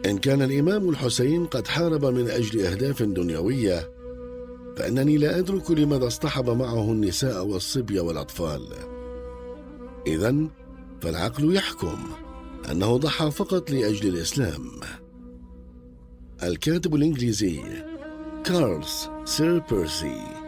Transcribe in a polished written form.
إن كان الإمام الحسين قد حارب من أجل أهداف دنيوية، فإنني لا أدرك لماذا اصطحب معه النساء والصبي والأطفال. إذن فالعقل يحكم أنه ضحى فقط لأجل الإسلام. الكاتب الإنجليزي كارل سير بيرسي.